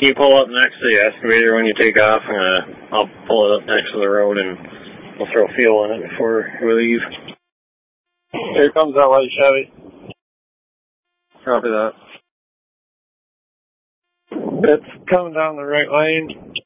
Can you pull up next to the excavator when you take off? I'll pull it up next to the road and we'll throw fuel in it before we leave. Here comes that white Chevy. Copy that. It's coming down the right lane.